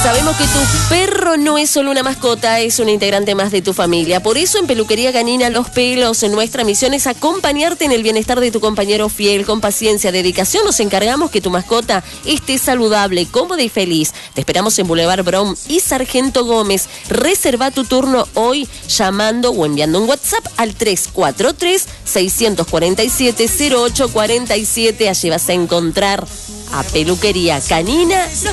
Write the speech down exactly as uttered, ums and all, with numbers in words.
Sabemos que tu perro no es solo una mascota, es un integrante más de tu familia. Por eso en Peluquería Canina Los Pelos, nuestra misión es acompañarte en el bienestar de tu compañero fiel. Con paciencia, dedicación, nos encargamos que tu mascota esté saludable, cómoda y feliz. Te esperamos en Boulevard Brown y Sargento Gómez. Reserva tu turno hoy llamando o enviando un WhatsApp al tres cuatro tres, seis cuatro siete, cero ocho cuatro siete. Allí vas a encontrar a Peluquería Canina Los